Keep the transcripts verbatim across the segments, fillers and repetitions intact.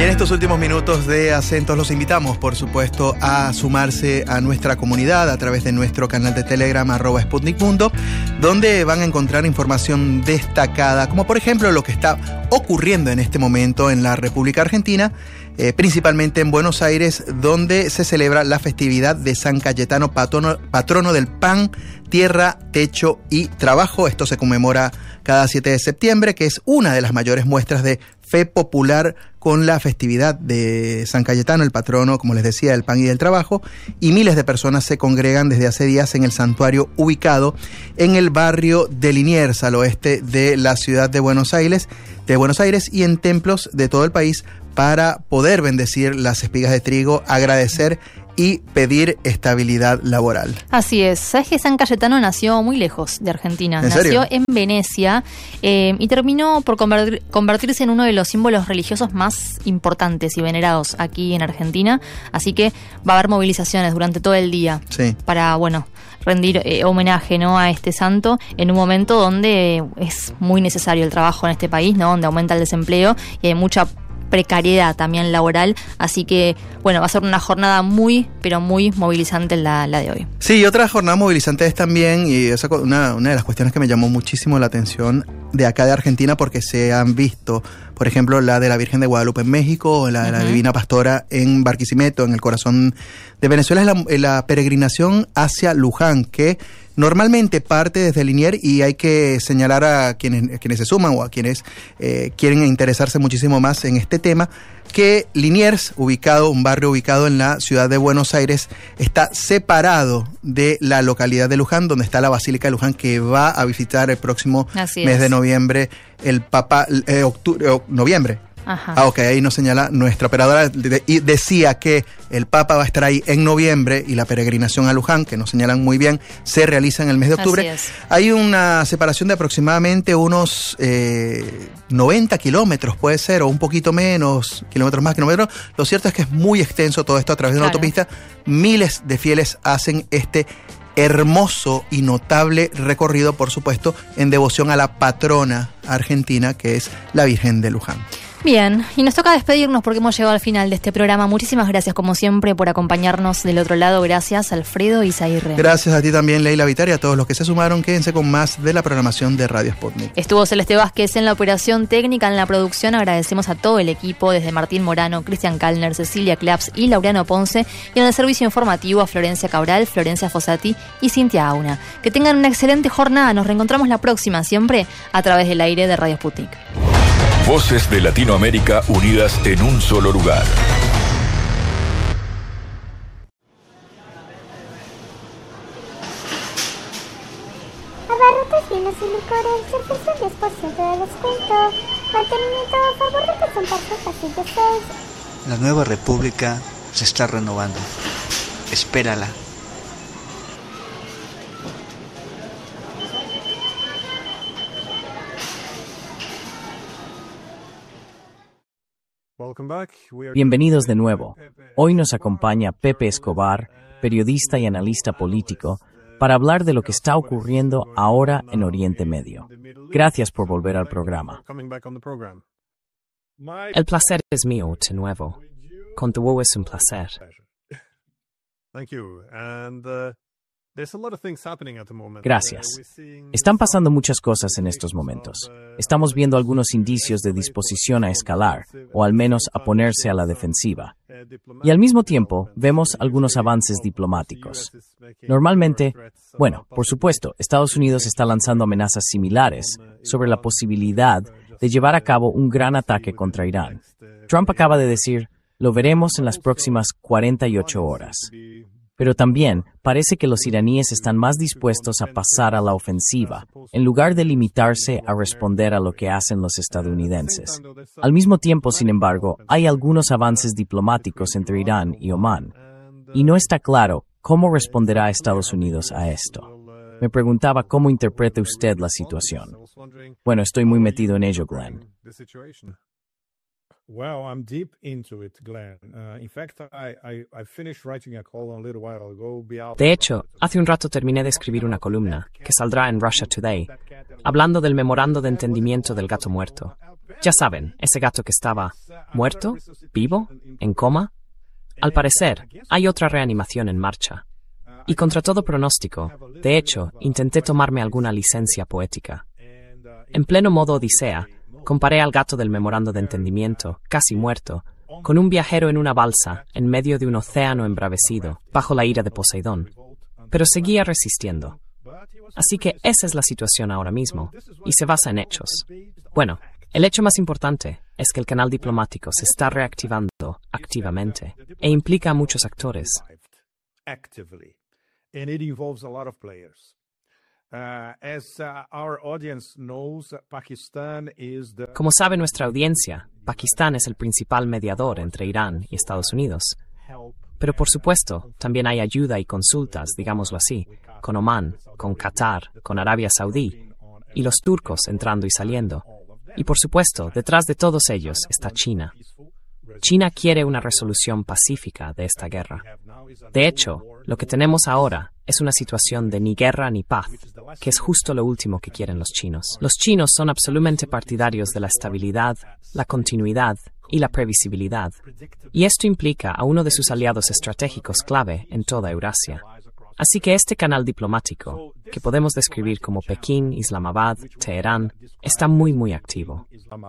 Y en estos últimos minutos de Acentos los invitamos, por supuesto, a sumarse a nuestra comunidad a través de nuestro canal de Telegram, arroba Sputnik Mundo, donde van a encontrar información destacada, como por ejemplo lo que está ocurriendo en este momento en la República Argentina, eh, principalmente en Buenos Aires, donde se celebra la festividad de San Cayetano, patrono, patrono del pan, tierra, techo y trabajo. Esto se conmemora cada siete de septiembre, que es una de las mayores muestras de fe popular con la festividad de San Cayetano, el patrono, como les decía, del pan y del trabajo, y miles de personas se congregan desde hace días en el santuario ubicado en el barrio de Liniers, al oeste de la ciudad de Buenos Aires, de Buenos Aires y en templos de todo el país para poder bendecir las espigas de trigo, agradecer y pedir estabilidad laboral. Así es. Sabes que San Cayetano nació muy lejos de Argentina. ¿En nació serio? en Venecia eh, y terminó por convertir, convertirse en uno de los símbolos religiosos más importantes y venerados aquí en Argentina. Así que va a haber movilizaciones durante todo el día Sí. para, bueno, rendir eh, homenaje, ¿no?, a este santo en un momento donde es muy necesario el trabajo en este país, ¿no?, donde aumenta el desempleo y hay mucha precariedad también laboral, así que bueno, va a ser una jornada muy, pero muy movilizante la, la de hoy. Sí, y otra jornada movilizante es también, y esa una, una de las cuestiones que me llamó muchísimo la atención de acá de Argentina, porque se han visto, por ejemplo, la de la Virgen de Guadalupe en México, o la de uh-huh. la Divina Pastora en Barquisimeto, en el corazón de Venezuela, es la, la peregrinación hacia Luján, que normalmente parte desde Liniers, y hay que señalar a quienes, a quienes se suman o a quienes eh, quieren interesarse muchísimo más en este tema, que Liniers, ubicado, un barrio ubicado en la ciudad de Buenos Aires, está separado de la localidad de Luján, donde está la Basílica de Luján, que va a visitar el próximo Así mes es. de noviembre, el Papa, eh, octubre, eh, noviembre. Ajá. Ah, ok, ahí nos señala nuestra operadora, de, y decía que el Papa va a estar ahí en noviembre y la peregrinación a Luján, que nos señalan muy bien, se realiza en el mes de octubre. Así es. Hay una separación de aproximadamente unos eh, noventa kilómetros, puede ser, o un poquito menos, kilómetros más, kilómetros. Lo cierto es que es muy extenso todo esto a través de una Claro. autopista. Miles de fieles hacen este hermoso y notable recorrido, por supuesto, en devoción a la patrona argentina, que es la Virgen de Luján. Bien, y nos toca despedirnos porque hemos llegado al final de este programa. Muchísimas gracias, como siempre, por acompañarnos del otro lado. Gracias, Alfredo Izaguirre. Gracias a ti también, Leila Vitar, y a todos los que se sumaron. Quédense con más de la programación de Radio Sputnik. Estuvo Celeste Vázquez en la operación técnica, en la producción. Agradecemos a todo el equipo, desde Martín Morano, Cristian Kallner, Cecilia Claps y Laureano Ponce, y en el servicio informativo a Florencia Cabral, Florencia Fossati y Cintia Auna. Que tengan una excelente jornada. Nos reencontramos la próxima, siempre a través del aire de Radio Sputnik. Voces de Latinoamérica unidas en un solo lugar. Abarrotes, vinos y licores, servicio diez por ciento de descuento. Mantenimiento a favor de que son partes pasillo seis. La nueva república se está renovando. Espérala. Bienvenidos de nuevo. Hoy nos acompaña Pepe Escobar, periodista y analista político, para hablar de lo que está ocurriendo ahora en Oriente Medio. Gracias por volver al programa. El placer es mío de nuevo. Con tu es un placer. Gracias. Están pasando muchas cosas en estos momentos. Estamos viendo algunos indicios de disposición a escalar, o al menos a ponerse a la defensiva. Y al mismo tiempo, vemos algunos avances diplomáticos. Normalmente, bueno, por supuesto, Estados Unidos está lanzando amenazas similares sobre la posibilidad de llevar a cabo un gran ataque contra Irán. Trump acaba de decir, lo veremos en las próximas cuarenta y ocho horas. Pero también parece que los iraníes están más dispuestos a pasar a la ofensiva, en lugar de limitarse a responder a lo que hacen los estadounidenses. Al mismo tiempo, sin embargo, hay algunos avances diplomáticos entre Irán y Omán, y no está claro cómo responderá Estados Unidos a esto. Me preguntaba cómo interpreta usted la situación. Bueno, estoy muy metido en ello, Glenn. Well, I'm deep into it, Glenn. Uh, in fact, I, I, I finished writing a column a little while ago. De hecho, hace un rato terminé de escribir una columna que saldrá en Russia Today, hablando del memorando de entendimiento del gato muerto. Ya saben, ese gato que estaba muerto, vivo, en coma. Al parecer, hay otra reanimación en marcha. Y contra todo pronóstico, de hecho, intenté tomarme alguna licencia poética. En pleno modo Odisea, comparé al gato del memorando de entendimiento, casi muerto, con un viajero en una balsa, en medio de un océano embravecido, bajo la ira de Poseidón. Pero seguía resistiendo. Así que esa es la situación ahora mismo, y se basa en hechos. Bueno, el hecho más importante es que el canal diplomático se está reactivando activamente, e implica a muchos actores. Como sabe nuestra audiencia, Pakistán es el principal mediador entre Irán y Estados Unidos. Pero por supuesto, también hay ayuda y consultas, digámoslo así, con Omán, con Qatar, con Arabia Saudí, y los turcos entrando y saliendo. Y por supuesto, detrás de todos ellos está China. China quiere una resolución pacífica de esta guerra. De hecho, lo que tenemos ahora es una situación de ni guerra ni paz, que es justo lo último que quieren los chinos. Los chinos son absolutamente partidarios de la estabilidad, la continuidad y la previsibilidad. Y esto implica a uno de sus aliados estratégicos clave en toda Eurasia. Así que este canal diplomático, que podemos describir como Pekín, Islamabad, Teherán, está muy muy activo.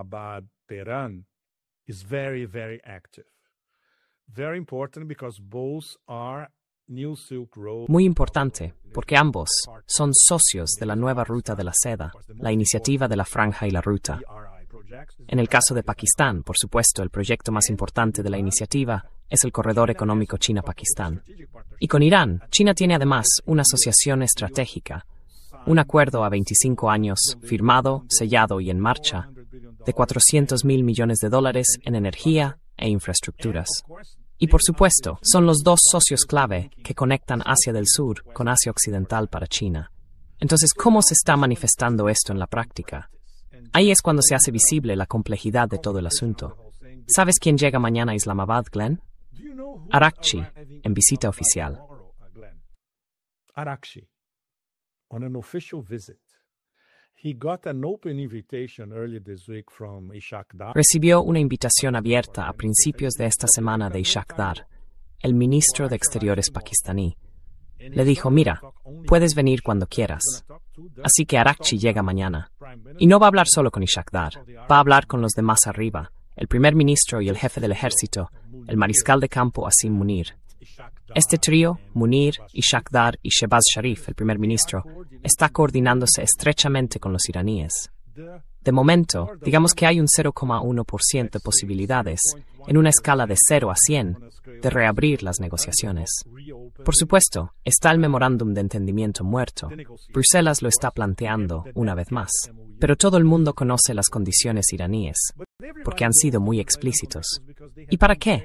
is very, very active. Very important because both are New Silk Road. Muy importante, porque ambos son socios de la nueva Ruta de la Seda, la iniciativa de la Franja y la Ruta. En el caso de Pakistán, por supuesto, el proyecto más importante de la iniciativa es el Corredor Económico China-Pakistán. Y con Irán, China tiene además una asociación estratégica, un acuerdo a veinticinco años, firmado, sellado y en marcha, de cuatrocientos mil millones de dólares en energía e infraestructuras. Y por supuesto, son los dos socios clave que conectan Asia del Sur con Asia Occidental para China. Entonces, ¿cómo se está manifestando esto en la práctica? Ahí es cuando se hace visible la complejidad de todo el asunto. ¿Sabes quién llega mañana a Islamabad, Glenn? Arakchi, en visita oficial. Arakchi, on an official visit. He got an open invitation earlier this week from Ishaq Dar. Recibió una invitación abierta a principios de esta semana de Ishaq Dar, el ministro de Exteriores pakistaní. Le dijo, mira, puedes venir cuando quieras. Así que Arakchi llega mañana. Y no va a hablar solo con Ishaq Dar, va a hablar con los demás arriba, el primer ministro y el jefe del ejército, el mariscal de campo Asim Munir. Este trío, Munir, Ishaq Dar y Shehbaz Sharif, el primer ministro, está coordinándose estrechamente con los iraníes. De momento, digamos que hay un cero coma uno por ciento de posibilidades, en una escala de cero a cien, de reabrir las negociaciones. Por supuesto, está el memorándum de entendimiento muerto. Bruselas lo está planteando una vez más. Pero todo el mundo conoce las condiciones iraníes, porque han sido muy explícitos. ¿Y para qué?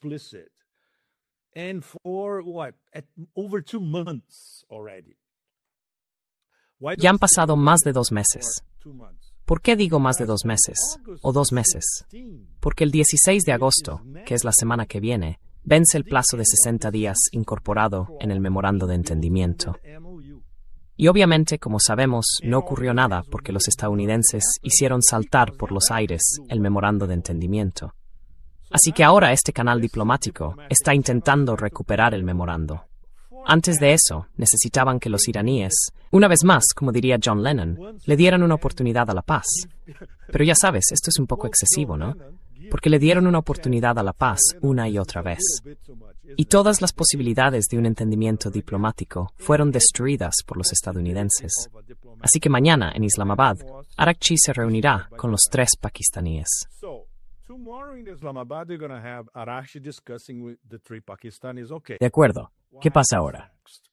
And for what? At over two months already. Ya han pasado más de dos meses. ¿Por qué digo más de dos meses? O dos meses. Porque el dieciséis de agosto, que es la semana que viene, vence el plazo de sesenta días incorporado en el memorando de entendimiento. Y obviamente, como sabemos, no ocurrió nada porque los estadounidenses hicieron saltar por los aires el memorando de entendimiento. Así que ahora este canal diplomático está intentando recuperar el memorando. Antes de eso, necesitaban que los iraníes, una vez más, como diría John Lennon, le dieran una oportunidad a la paz. Pero ya sabes, esto es un poco excesivo, ¿no? Porque le dieron una oportunidad a la paz una y otra vez. Y todas las posibilidades de un entendimiento diplomático fueron destruidas por los estadounidenses. Así que mañana, en Islamabad, Arakchi se reunirá con los tres pakistaníes. De acuerdo. ¿Qué pasa ahora?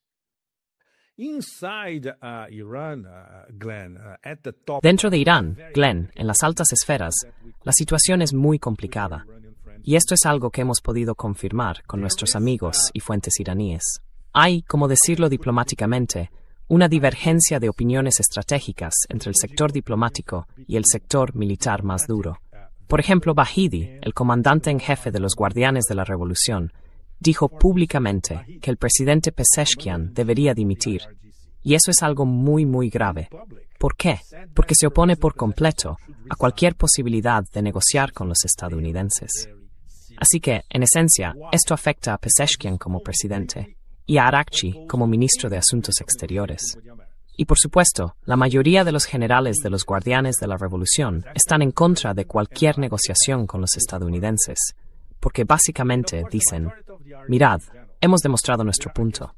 Dentro de Irán, Glenn, en las altas esferas, la situación es muy complicada. Y esto es algo que hemos podido confirmar con nuestros amigos y fuentes iraníes. Hay, como decirlo diplomáticamente, una divergencia de opiniones estratégicas entre el sector diplomático y el sector militar más duro. Por ejemplo, Bahidi, el comandante en jefe de los Guardianes de la Revolución, dijo públicamente que el presidente Pezeshkian debería dimitir, Y eso es algo muy, muy grave. ¿Por qué? Porque se opone por completo a cualquier posibilidad de negociar con los estadounidenses. Así que, en esencia, esto afecta a Pezeshkian como presidente y a Arakchi como ministro de Asuntos Exteriores. Y por supuesto, la mayoría de los generales de los Guardianes de la Revolución están en contra de cualquier negociación con los estadounidenses, porque básicamente dicen, mirad, hemos demostrado nuestro punto.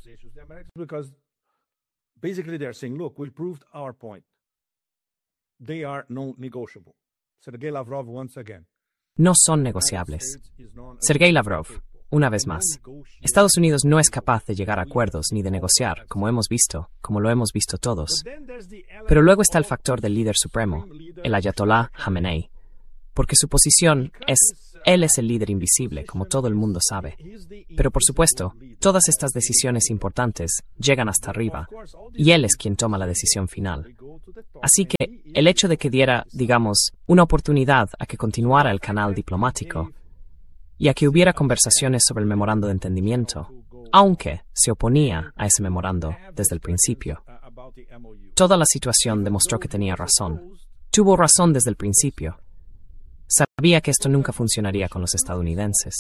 No son negociables. Sergei Lavrov, una vez más, Estados Unidos no es capaz de llegar a acuerdos ni de negociar, como hemos visto, como lo hemos visto todos. Pero luego está el factor del líder supremo, el Ayatollah Khamenei, porque su posición es, él es el líder invisible, como todo el mundo sabe. Pero por supuesto, todas estas decisiones importantes llegan hasta arriba, y él es quien toma la decisión final. Así que, el hecho de que diera, digamos, una oportunidad a que continuara el canal diplomático, y a que hubiera conversaciones sobre el memorando de entendimiento, aunque se oponía a ese memorando desde el principio. Toda la situación demostró que tenía razón. Tuvo razón desde el principio. Sabía que esto nunca funcionaría con los estadounidenses.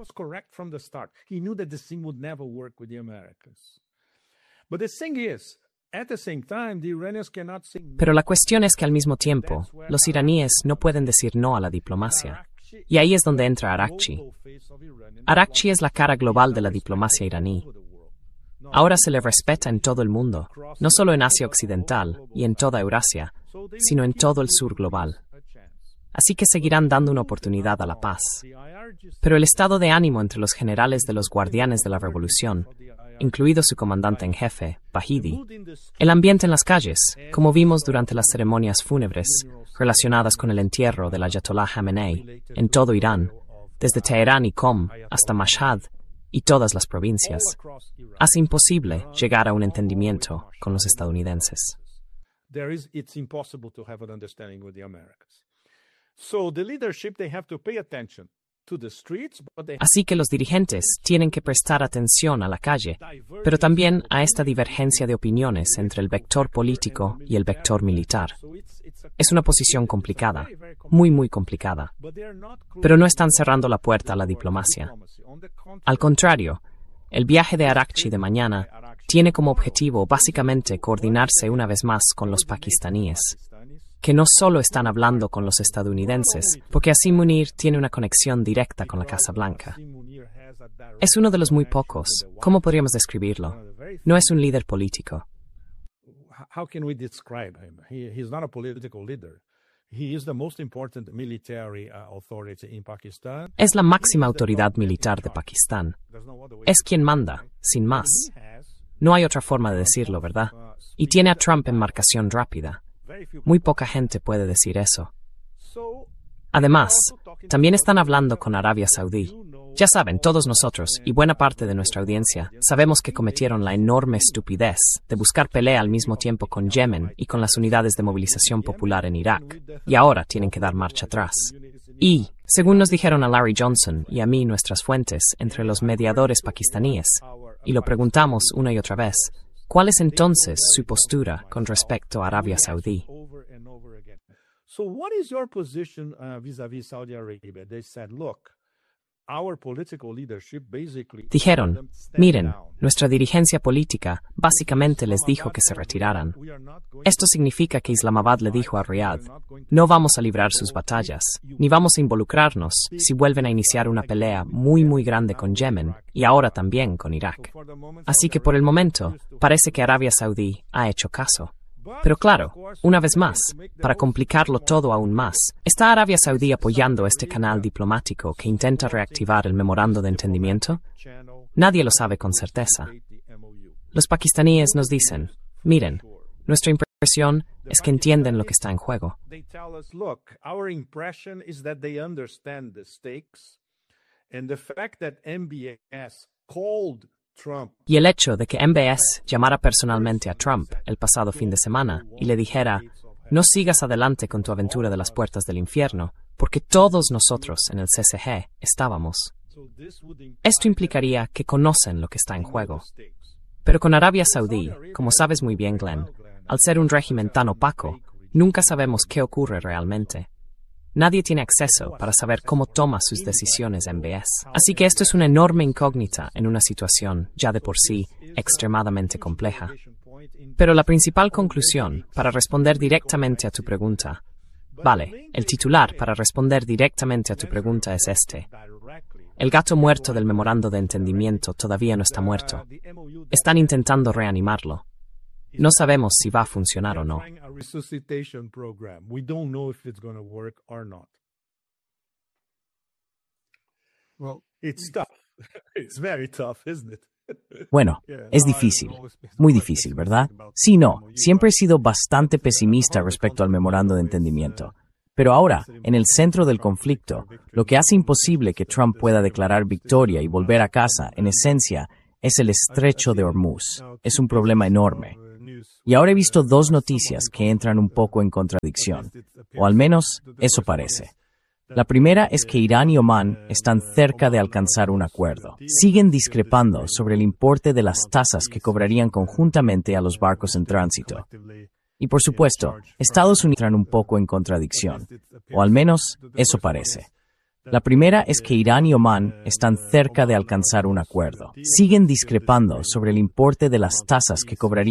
Pero la cuestión es que al mismo tiempo, los iraníes no pueden decir no a la diplomacia. Y ahí es donde entra Arakchi. Arakchi es la cara global de la diplomacia iraní. Ahora se le respeta en todo el mundo, no solo en Asia Occidental y en toda Eurasia, sino en todo el sur global. Así que seguirán dando una oportunidad a la paz. Pero el estado de ánimo entre los generales de los Guardianes de la Revolución, incluido su comandante en jefe, Bahidi, el ambiente en las calles, como vimos durante las ceremonias fúnebres relacionadas con el entierro del Ayatollah Khamenei en todo Irán, desde Teherán y Qom hasta Mashhad y todas las provincias, hace imposible llegar a un entendimiento con los estadounidenses. Así que los dirigentes tienen que prestar atención a la calle, pero también a esta divergencia de opiniones entre el vector político y el vector militar. Es una posición complicada, muy muy complicada, pero no están cerrando la puerta a la diplomacia. Al contrario, el viaje de Arakchi de mañana tiene como objetivo básicamente coordinarse una vez más con los pakistaníes, que no solo están hablando con los estadounidenses, porque Asim Munir tiene una conexión directa con la Casa Blanca. Es uno de los muy pocos, ¿cómo podríamos describirlo? No es un líder político. Es la máxima autoridad militar de Pakistán. Es quien manda, sin más. No hay otra forma de decirlo, ¿verdad? Y tiene a Trump en marcación rápida. Muy poca gente puede decir eso. Además, también están hablando con Arabia Saudí. Ya saben, todos nosotros, y buena parte de nuestra audiencia, sabemos que cometieron la enorme estupidez de buscar pelea al mismo tiempo con Yemen y con las unidades de movilización popular en Irak, y ahora tienen que dar marcha atrás. Y, según nos dijeron a Larry Johnson y a mí nuestras fuentes entre los mediadores pakistaníes, y lo preguntamos una y otra vez, ¿cuál es entonces su postura con respecto a Arabia Saudí? Dijeron, miren, nuestra dirigencia política básicamente les dijo que se retiraran. Esto significa que Islamabad le dijo a Riyadh, no vamos a librar sus batallas, ni vamos a involucrarnos si vuelven a iniciar una pelea muy muy grande con Yemen y ahora también con Irak. Así que por el momento, parece que Arabia Saudí ha hecho caso. Pero claro, una vez más, para complicarlo todo aún más, ¿está Arabia Saudí apoyando este canal diplomático que intenta reactivar el memorando de entendimiento? Nadie lo sabe con certeza. Los pakistaníes nos dicen, miren, nuestra impresión es que entienden lo que está en juego. Y el hecho de que M B S llamara personalmente a Trump el pasado fin de semana y le dijera, no sigas adelante con tu aventura de las puertas del infierno, porque todos nosotros en el C C G estábamos. Esto implicaría que conocen lo que está en juego. Pero con Arabia Saudí, como sabes muy bien, Glenn, al ser un régimen tan opaco, nunca sabemos qué ocurre realmente. Nadie tiene acceso para saber cómo toma sus decisiones M B S. Así que esto es una enorme incógnita en una situación, ya de por sí, extremadamente compleja. Pero la principal conclusión, para responder directamente a tu pregunta, vale, el titular para responder directamente a tu pregunta es este. El gato muerto del memorando de entendimiento todavía no está muerto. Están intentando reanimarlo. No sabemos si va a funcionar o no. Bueno, es difícil, muy difícil, ¿verdad? Sí, no, siempre he sido bastante pesimista respecto al memorando de entendimiento. Pero ahora, en el centro del conflicto, lo que hace imposible que Trump pueda declarar victoria y volver a casa, en esencia, es el estrecho de Hormuz. Es un problema enorme. Y ahora he visto dos noticias que entran un poco en contradicción, o al menos eso parece. La primera es que Irán y Omán están cerca de alcanzar un acuerdo. Siguen discrepando sobre el importe de las tasas que cobrarían conjuntamente a los barcos en tránsito. Y por supuesto, Estados Unidos entran un poco en contradicción, o al menos eso parece. La primera es que Irán y Omán están cerca de alcanzar un acuerdo. Siguen discrepando sobre el importe de las tasas que cobrarían